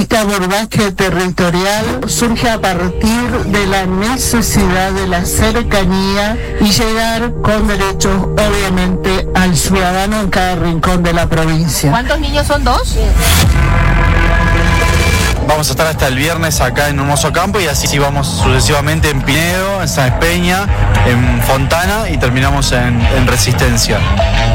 Este abordaje territorial surge a partir de la necesidad de la cercanía y llegar con derechos, obviamente, al ciudadano en cada rincón de la provincia. ¿Cuántos niños son? ¿2? Vamos a estar hasta el viernes acá en Hermoso Campo y así vamos sucesivamente en Pinedo, en Sáenz Peña, en Fontana y terminamos en Resistencia.